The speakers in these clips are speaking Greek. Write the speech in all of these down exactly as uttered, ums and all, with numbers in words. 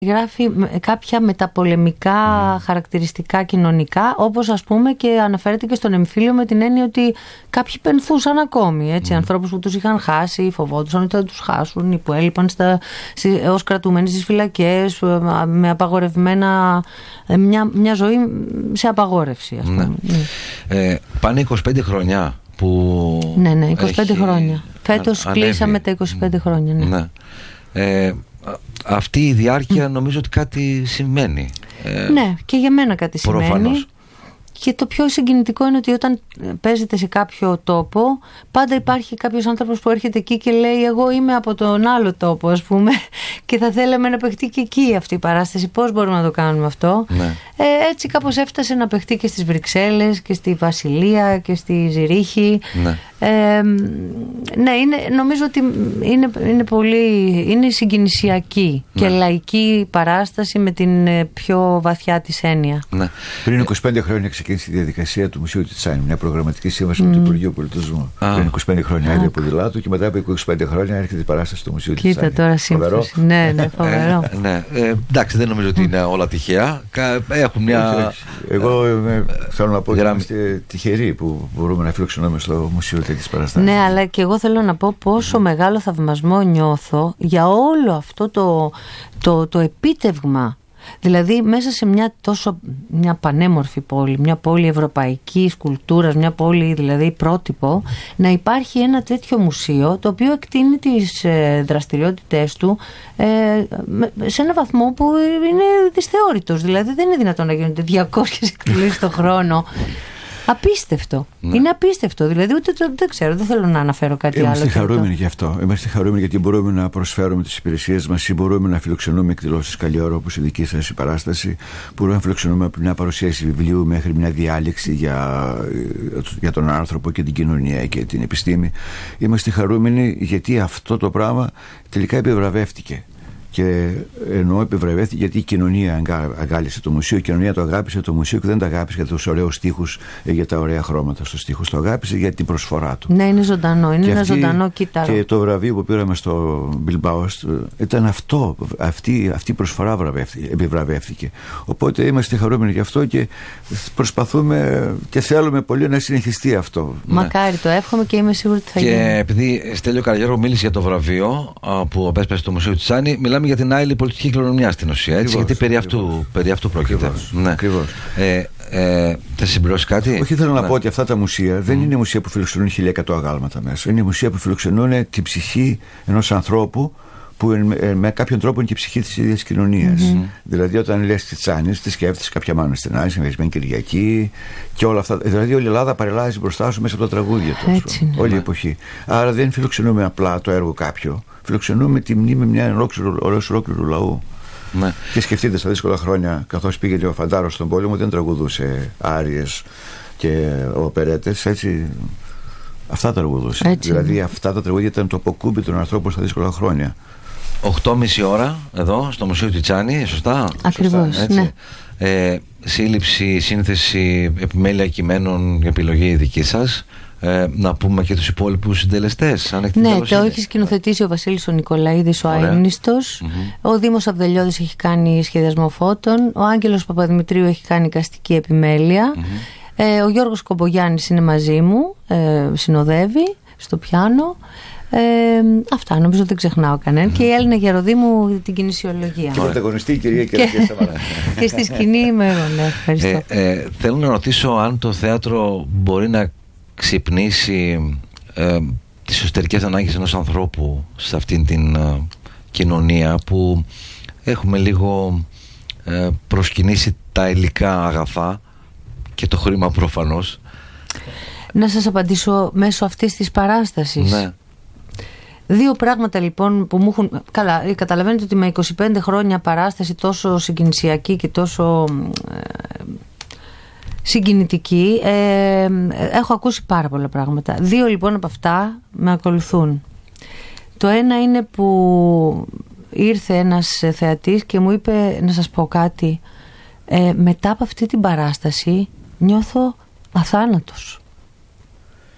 Γράφει κάποια μεταπολεμικά mm. χαρακτηριστικά κοινωνικά, όπως ας πούμε και αναφέρεται και στον εμφύλιο με την έννοια ότι κάποιοι πενθούσαν ακόμη, έτσι, mm. ανθρώπους που τους είχαν χάσει, φοβόντουσαν ότι θα τους χάσουν ή που έλειπαν στα, ως κρατούμενοι στις φυλακές με απαγορευμένα, μια, μια ζωή σε απαγόρευση, ας πούμε. Ναι. Mm. Ε, πάνε είκοσι πέντε χρόνια που... Ναι, ναι, είκοσι πέντε έχει... χρόνια. Φέτος Α, κλείσαμε τα είκοσι πέντε χρόνια, ναι. Ναι. Ε, αυτή η διάρκεια νομίζω ότι κάτι σημαίνει. Ε, ναι, και για μένα κάτι προφανώς. σημαίνει. Και το πιο συγκινητικό είναι ότι όταν παίζετε σε κάποιο τόπο, πάντα υπάρχει κάποιος άνθρωπος που έρχεται εκεί και λέει εγώ είμαι από τον άλλο τόπο, ας πούμε, και θα θέλαμε να παιχτεί και εκεί αυτή η παράσταση. Πώς μπορούμε να το κάνουμε αυτό? Ναι. Ε, έτσι κάπως έφτασε να παιχτεί και στις Βρυξέλλες και στη Βασιλεία και στη Ζηρίχη. Ναι. Ε, ναι, είναι, νομίζω ότι είναι, είναι πολύ είναι συγκινησιακή, ναι, και λαϊκή παράσταση με την πιο βαθιά της έννοια. Ναι. Πριν είκοσι πέντε χρόνια ξεκίνησε η διαδικασία του Μουσείου Τιτσάνη, μια προγραμματική σύμβαση mm. με το Υπουργείο Πολιτισμού. Ah. Πριν είκοσι πέντε χρόνια είδε ποδηλάτου και μετά από είκοσι πέντε χρόνια έρχεται η παράσταση του Μουσείου Τιτσάνη. Κοίτα τώρα σύμφωση. Ναι, ναι, φοβερό. ε, ναι. Ε, εντάξει, δεν νομίζω ότι είναι όλα τυχαία. Έχουν μια. Εγώ ε, θέλω να πω ότι είμαστε τυχεροί που μπορούμε να φιλοξενούμε στο Μουσείο τέτοιες παραστάσεις. Ναι, αλλά και εγώ θέλω να πω πόσο mm. μεγάλο θαυμασμό νιώθω για όλο αυτό το, το, το επίτευγμα. Δηλαδή μέσα σε μια τόσο μια πανέμορφη πόλη, μια πόλη ευρωπαϊκής κουλτούρας, μια πόλη δηλαδή πρότυπο, να υπάρχει ένα τέτοιο μουσείο το οποίο εκτείνει τις ε, δραστηριότητες του ε, σε ένα βαθμό που είναι δυσθεώρητος. Δηλαδή δεν είναι δυνατόν να γίνονται διακόσιες εκδηλώσεις το χρόνο. Απίστευτο. Ναι. Είναι απίστευτο. Δηλαδή, ούτε το, δεν ξέρω, δεν θέλω να αναφέρω κάτι Είμαστε άλλο. Είμαστε χαρούμενοι γι' αυτό. Είμαστε χαρούμενοι γιατί μπορούμε να προσφέρουμε τις υπηρεσίες μας ή μπορούμε να φιλοξενούμε εκδηλώσεις καλή ώρα όπως η δική σας η παράσταση. Μπορούμε να φιλοξενούμε από μια παρουσίαση βιβλίου μέχρι μια διάλεξη για, για τον άνθρωπο και την κοινωνία και την επιστήμη. Είμαστε χαρούμενοι γιατί αυτό το πράγμα τελικά επιβραβεύτηκε. Και εννοώ επιβραβεύτηκε γιατί η κοινωνία αγκάλισε το μουσείο, η κοινωνία το αγάπησε το μουσείο και δεν το αγάπησε για τους ωραίους στίχους, για τα ωραία χρώματα στους στίχους. Το αγάπησε για την προσφορά του. Ναι, είναι ζωντανό, είναι και ένα αυτή, ζωντανό κύτταρο. Και το βραβείο που πήραμε στο Μπιλμπάο ήταν αυτό, αυτή, αυτή η προσφορά επιβραβεύτηκε. Οπότε είμαστε χαρούμενοι γι' αυτό και προσπαθούμε και θέλουμε πολύ να συνεχιστεί αυτό. Μακάρι, το εύχομαι και είμαι σίγουρη ότι θα γίνει. Και επειδή Στέλιο Καραγιώργου μίλησε για το βραβείο που απέσπασε το Μουσείο Τιτσάνη, μιλάμε για την άλλη πολιτική κληρονομιά στην ουσία, έτσι, ακριβώς, γιατί περί αυτού, περί αυτού πρόκειται. Ακριβώς, ναι. ακριβώς. Ε, ε, θα συμπληρώσει κάτι? Όχι, θέλω να ναι. πω ότι αυτά τα μουσεία δεν mm. είναι μουσεία που φιλοξενούν χίλια εκατό αγάλματα μέσα. Είναι μουσεία που φιλοξενούν την ψυχή ενός ανθρώπου που με κάποιον τρόπο είναι και η ψυχή της ίδιας κοινωνίας. Mm-hmm. Δηλαδή, όταν λες Τιτσάνης, τη σκέφτεσαι κάποια μάνα στην Άση, συνεχισμένη Κυριακή και όλα αυτά. Δηλαδή, όλη η Ελλάδα παρελάζει μπροστά σου μέσα από τα τραγούδια του. Όλη η εποχή. Άρα, δεν φιλοξενούμε απλά το έργο κάποιου. Φιλοξενούμε τη μνήμη μια ολόκληρου λαού. Ναι. Και σκεφτείτε στα δύσκολα χρόνια, καθώς πήγε ο Φαντάρος στον πόλεμο, δεν τραγουδούσε άριες και οπερέτες, έτσι. Αυτά τραγουδούσε. Έτσι, δηλαδή, ναι. αυτά τα τραγούδια ήταν το αποκούμπι των ανθρώπων στα δύσκολα χρόνια. οκτώ και μισή ώρα εδώ στο Μουσείο Τιτσάνη, σωστά? Ακριβώς, σωστά, ναι. Ε, σύλληψη, σύνθεση, επιμέλεια κειμένων, επιλογή δική σας. Ε, να πούμε και τους υπόλοιπους συντελεστές. Ναι, το έχει σκηνοθετήσει ο Βασίλης ο Νικολαίδης, ο Αείμνηστος. Mm-hmm. Ο Δήμος Αυδελιώδης έχει κάνει σχεδιασμό φώτων. Ο Άγγελος Παπαδημητρίου έχει κάνει εικαστική επιμέλεια. Mm-hmm. Ε, ο Γιώργος Κομπογιάννης είναι μαζί μου, ε, συνοδεύει στο πιάνο. Ε, αυτά νομίζω δεν ξεχνάω κανέναν. Mm. Και η Έλληνα Γεροδήμου την κινησιολογία. Και πρωταγωνιστή η κυρία Κεραυνία Σταμαρά. Και στη σκηνή είμαι εγώ, ναι, ευχαριστώ. Ε, ε, θέλω να ρωτήσω αν το θέατρο μπορεί να ξυπνήσει ε, τις εσωτερικές ανάγκες ενός ανθρώπου σε αυτήν την ε, κοινωνία που έχουμε λίγο ε, προσκυνήσει τα υλικά αγαθά και το χρήμα προφανώς. Να σας απαντήσω μέσω αυτής της παράστασης. Ναι. Δύο πράγματα λοιπόν που μου έχουν... Καλά, καταλαβαίνετε ότι με είκοσι πέντε χρόνια παράσταση τόσο συγκινησιακή και τόσο ε, συγκινητική ε, έχω ακούσει πάρα πολλά πράγματα. Δύο λοιπόν από αυτά με ακολουθούν. Το ένα είναι που ήρθε ένας θεατής και μου είπε να σας πω κάτι. Ε, μετά από αυτή την παράσταση νιώθω αθάνατος.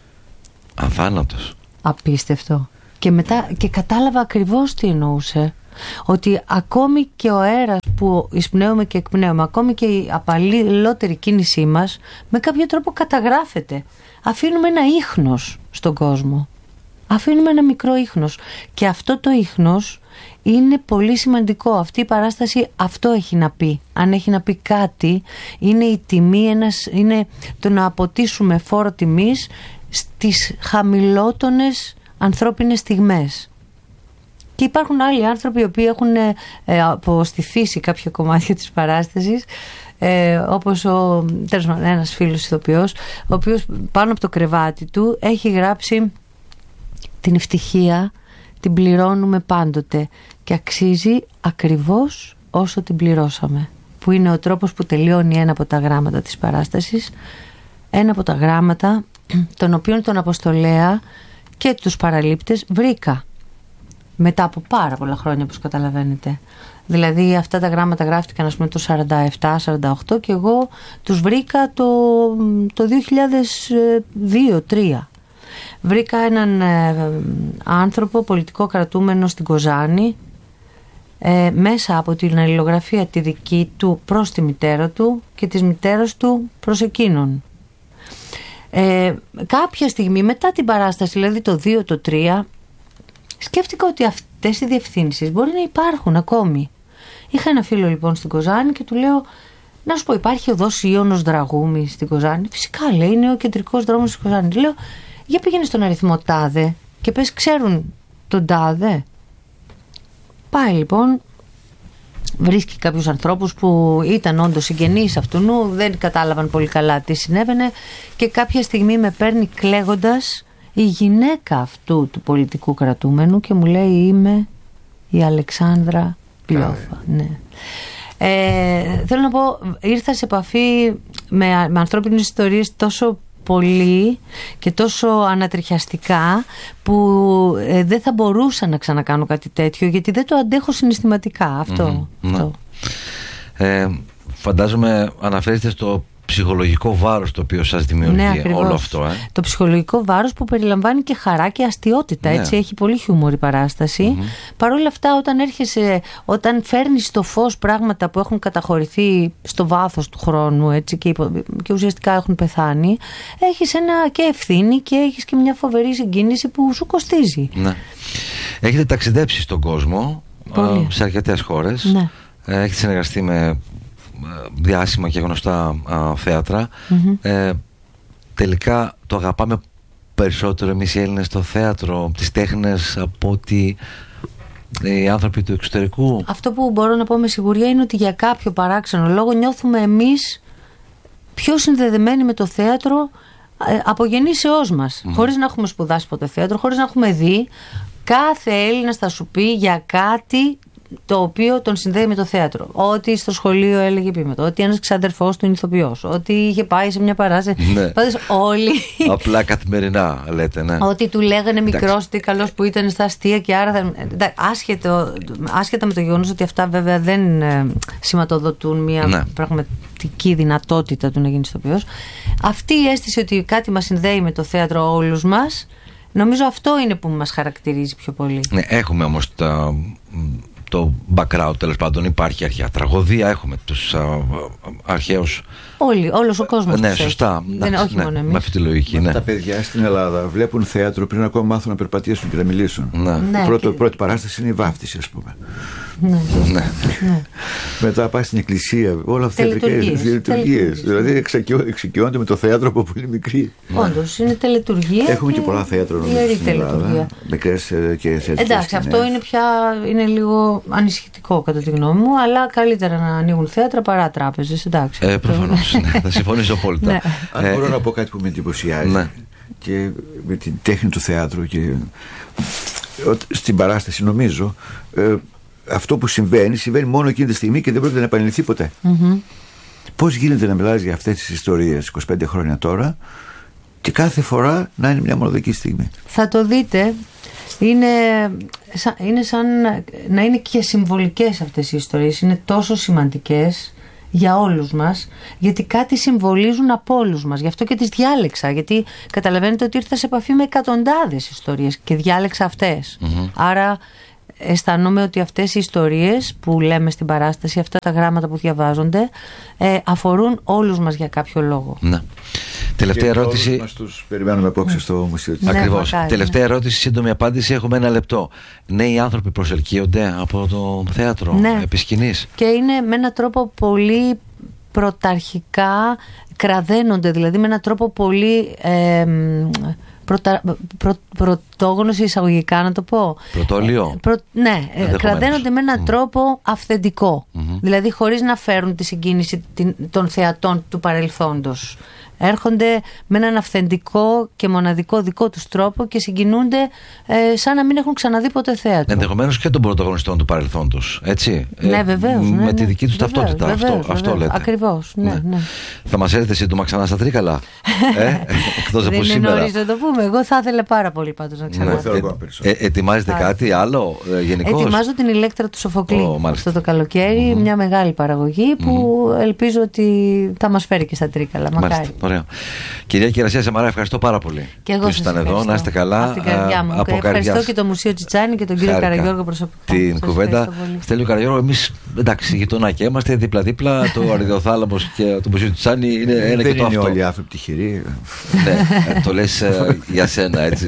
Αθάνατος. Απίστευτο. Και μετά και κατάλαβα ακριβώς τι εννοούσε. Ότι ακόμη και ο αέρας που εισπνέουμε και εκπνέουμε, ακόμη και η απαλότερη κίνησή μας, με κάποιο τρόπο καταγράφεται. Αφήνουμε ένα ίχνος στον κόσμο. Αφήνουμε ένα μικρό ίχνος. Και αυτό το ίχνος είναι πολύ σημαντικό. Αυτή η παράσταση αυτό έχει να πει. Αν έχει να πει κάτι, είναι η τιμή, ένας, είναι το να αποτίσουμε φόρο τιμής στις χαμηλότονες ανθρώπινες στιγμές. Και υπάρχουν άλλοι άνθρωποι οι οποίοι έχουν ε, από στη φύση κάποια κομμάτια της παράστασης, ε, όπως ο, τέλος πάντων, ένας φίλος ηθοποιός, ο οποίος πάνω από το κρεβάτι του έχει γράψει την ευτυχία την πληρώνουμε πάντοτε και αξίζει ακριβώς όσο την πληρώσαμε, που είναι ο τρόπος που τελειώνει ένα από τα γράμματα της παράστασης, ένα από τα γράμματα των οποίων τον Αποστολέα και τους παραλήπτες βρήκα μετά από πάρα πολλά χρόνια, όπως καταλαβαίνετε. Δηλαδή αυτά τα γράμματα γράφτηκαν, ας πούμε, το σαράντα επτά σαράντα οκτώ και εγώ τους βρήκα το, το δύο χιλιάδες δύο τρία. Βρήκα έναν ε, άνθρωπο, πολιτικό κρατούμενο στην Κοζάνη, ε, μέσα από την αλληλογραφία τη δική του προς τη μητέρα του και της μητέρας του προς εκείνον. Ε, κάποια στιγμή μετά την παράσταση, δηλαδή το δύο το τρία, σκέφτηκα ότι αυτές οι διευθύνσεις μπορεί να υπάρχουν ακόμη. Είχα ένα φίλο λοιπόν στην Κοζάνη και του λέω, να σου πω, υπάρχει οδός Ιώνος Δραγούμη στην Κοζάνη? Φυσικά, λέει, είναι ο κεντρικός δρόμος της Κοζάνης. Λέω, για πήγαινε στον αριθμό τάδε και πες, ξέρουν τον τάδε? Πάει λοιπόν, βρίσκει κάποιους ανθρώπους που ήταν όντως συγγενείς αυτού, δεν κατάλαβαν πολύ καλά τι συνέβαινε και κάποια στιγμή με παίρνει κλαίγοντας η γυναίκα αυτού του πολιτικού κρατούμενου και μου λέει, είμαι η Αλεξάνδρα Πλιόφα. Ναι. Ε, θέλω να πω, ήρθα σε επαφή με, με ανθρώπινες ιστορίες τόσο πολύ και τόσο ανατριχιαστικά που ε, δεν θα μπορούσα να ξανακάνω κάτι τέτοιο, γιατί δεν το αντέχω συναισθηματικά αυτό, mm-hmm, αυτό. Ναι. Ε, φαντάζομαι αναφέρεστε στο ψυχολογικό βάρος το οποίο σας δημιουργεί, ναι, όλο αυτό. Ε. Το ψυχολογικό βάρος που περιλαμβάνει και χαρά και αστιότητα, ναι. Έτσι έχει πολύ χιούμορ η παράσταση. Mm-hmm. Παρ' όλα αυτά, όταν έρχεσαι, όταν φέρνεις στο φως πράγματα που έχουν καταχωρηθεί στο βάθος του χρόνου, έτσι, και, υπο, και ουσιαστικά έχουν πεθάνει, έχεις ένα και ευθύνη και έχεις και μια φοβερή συγκίνηση που σου κοστίζει. Ναι. Έχετε ταξιδέψει στον κόσμο, ε, σε αρκετές χώρες. Ναι. Ε, έχετε συνεργαστεί με διάσημα και γνωστά α, θέατρα. Mm-hmm. Ε, τελικά το αγαπάμε περισσότερο εμείς οι Έλληνες το θέατρο, τις τέχνες, από ότι οι άνθρωποι του εξωτερικού? Αυτό που μπορώ να πω με σιγουριά είναι ότι για κάποιο παράξενο λόγο νιώθουμε εμείς πιο συνδεδεμένοι με το θέατρο ε, από γεννήσεώς μας, mm-hmm. χωρίς να έχουμε σπουδάσει ποτέ θέατρο, χωρίς να έχουμε δει. Κάθε Έλληνας θα σου πει για κάτι το οποίο τον συνδέει με το θέατρο. Ότι στο σχολείο έλεγε ποίηματα, ότι ένας ξαδερφός του είναι ηθοποιός, ότι είχε πάει σε μια παράσταση. Ναι. Πάντως όλοι. Απλά καθημερινά λέτε, ναι. Ότι του λέγανε μικρός, τι καλός που ήταν στα αστεία και άρα. Θα... Άσχετο, άσχετα με το γεγονός ότι αυτά βέβαια δεν ε, σηματοδοτούν μια ναι. πραγματική δυνατότητα του να γίνει ηθοποιός. Αυτή η αίσθηση ότι κάτι μας συνδέει με το θέατρο όλους μας, νομίζω αυτό είναι που μας χαρακτηρίζει πιο πολύ. Ναι, έχουμε όμως τα. Το background, τέλος πάντων, υπάρχει αρχαία τραγωδία, έχουμε τους α, α, αρχαίους. Όλοι, όλος ο κόσμος. Ναι, σωστά. Δεν, όχι ναι, μόνο εμείς. Με αυτή τη λογική. Ναι. Τα παιδιά στην Ελλάδα βλέπουν θέατρο πριν ακόμα μάθουν να περπατήσουν και να μιλήσουν. Ναι. Ναι, πρώτο, και... πρώτη παράσταση είναι η βάφτιση, ας πούμε. Ναι. Ναι. Ναι. Μετά πάει στην εκκλησία, όλα αυτά τα λειτουργίες. Δηλαδή εξοικειώνται με το θέατρο από πολύ μικρή. Όντως, είναι τελετουργία. Έχουμε και, και πολλά θέατρα νομίζω στην Ελλάδα. Μικρές και θετικές. Εντάξει, αυτό είναι πια είναι λίγο ανησυχητικό κατά τη γνώμη μου, αλλά καλύτερα να ανοίγουν θέατρα παρά τράπεζες. Εντάξει. Ε, προφανώς. Ναι, θα συμφωνήσω απόλυτα. Ναι. Αν ε, μπορώ να πω κάτι που με εντυπωσιάζει, ναι. Και με την τέχνη του θεάτρου και στην παράσταση, νομίζω ε, αυτό που συμβαίνει, συμβαίνει μόνο εκείνη τη στιγμή και δεν πρόκειται να επανεληφθεί ποτέ. Mm-hmm. Πώς γίνεται να μιλάς για αυτές τις ιστορίες είκοσι πέντε χρόνια τώρα και κάθε φορά να είναι μια μοναδική στιγμή? Θα το δείτε. Είναι σαν, είναι σαν να είναι και συμβολικές αυτές οι ιστορίες. Είναι τόσο σημαντικές για όλους μας, γιατί κάτι συμβολίζουν από όλους μας. Γι' αυτό και τις διάλεξα, γιατί καταλαβαίνετε ότι ήρθα σε επαφή με εκατοντάδες ιστορίες και διάλεξα αυτές. Mm-hmm. Άρα αισθάνομαι ότι αυτές οι ιστορίες που λέμε στην παράσταση, αυτά τα γράμματα που διαβάζονται, ε, αφορούν όλους μας για κάποιο λόγο. Ναι. Τελευταία ερώτηση. Όλους μας τους περιμένουμε απόψε στο Μουσείο της. Ναι, Ακριβώς. μακάρι, Τελευταία ναι. ερώτηση, σύντομη απάντηση. Έχουμε ένα λεπτό. Νέοι άνθρωποι προσελκύονται από το θέατρο, ναι. επί σκηνής. Και είναι με έναν τρόπο πολύ πρωταρχικά, κραδένονται, δηλαδή με έναν τρόπο πολύ ε, πρωτα, προ, πρωτόγονος εισαγωγικά, να το πω. Πρωτόλιο. Ε, προ, ναι, κραδένονται με έναν mm. τρόπο αυθεντικό. Mm-hmm. Δηλαδή χωρίς να φέρουν τη συγκίνηση των θεατών του παρελθόντος. Έρχονται με έναν αυθεντικό και μοναδικό δικό τους τρόπο και συγκινούνται ε, σαν να μην έχουν ξαναδεί ποτέ θέατρο. Ενδεχομένως και των πρωταγωνιστών του παρελθόντος, έτσι. Ναι, ε, βεβαίως. Με ναι, τη δική τους βεβαίως, ταυτότητα. βεβαίως, αυτό, βεβαίως, αυτό λέτε. Ακριβώς. Ναι, ναι. Ναι. Θα μας έρθετε σύντομα ξανά στα Τρίκαλα. ε, εκτός από Δεν σήμερα. είναι νωρίς να το πούμε. Εγώ θα ήθελα πάρα πολύ πάντως να ξαναδώ. Ναι. Ε, ε, ετοιμάζετε κάτι άλλο ε, γενικώς? Ετοιμάζω την Ηλέκτρα του Σοφοκλή oh, αυτό το καλοκαίρι. Mm-hmm. Μια μεγάλη παραγωγή που mm-hmm. ελπίζω ότι θα μας φέρει και στα Τρίκαλα. Μακάρι. Ωραία. Κυρία Κερασία Σαμαρά, ευχαριστώ πάρα πολύ. Και εγώ που ήσασταν εδώ, να είστε καλά. Από την καρδιά μου. Από Και ευχαριστώ καρδιάς. και το Μουσείο Τσιτσάνι και τον κύριο Χάρηκα Καραγιώργο προσωπικά. Την κουβέντα. Στέλιο Καραγιώργο, εμείς εντάξει, γειτονάκια είμαστε δίπλα-δίπλα. Το Αριδιοθάλαμος και το Μουσείο Τσιτσάνι είναι ένα και το αυτό. Δεν είναι όλοι οι άνθρωποι τυχεροί. Ναι, το λες για σένα, έτσι.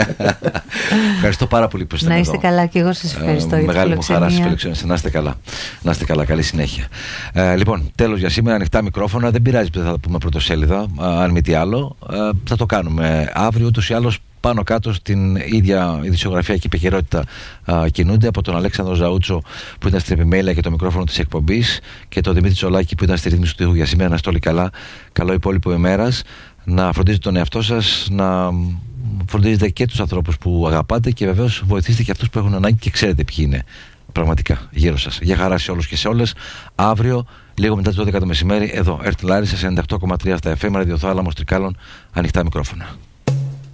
Ευχαριστώ πάρα πολύ που ήσασταν εδώ. Να είστε καλά και εγώ σας ευχαριστώ. Μεγάλη μου χαρά σας φιλοξενήσα. Να είστε καλά. Να είστε καλά. Καλή συνέχεια. Λοιπόν, τέλος για σήμερα. Ανοιχτά μικρόφωνα. Δεν πειράζει που δεν θα πούμε πρωτοσέλιδα, αν μη τι άλλο. Θα το κάνουμε αύριο, ούτως ή άλλως πάνω κάτω στην ίδια ειδησιογραφία και επικαιρότητα κινούνται, από τον Αλέξανδρο Ζαούτσο που ήταν στην επιμέλεια και το μικρόφωνο της εκπομπής και τον Δημήτρη Τσολάκη που ήταν στη ρύθμιση του τείχου για σήμερα. Να είστε όλοι καλά. Καλό υπόλοιπο ημέρας. Να φροντίζετε τον εαυτό σας, να φροντίζετε και τους ανθρώπους που αγαπάτε και βεβαίως βοηθήστε και αυτούς που έχουν ανάγκη και ξέρετε ποιοι είναι πραγματικά γύρω σας. Για χαρά σε όλους και σε όλες. Αύριο, λίγο μετά τις δώδεκα το μεσημέρι, εδώ, Earth Larissa, ενενήντα οκτώ κόμμα τρία στα εφ εμ, Ραδιοθάλαμος Τρικάλων, ανοιχτά μικρόφωνα.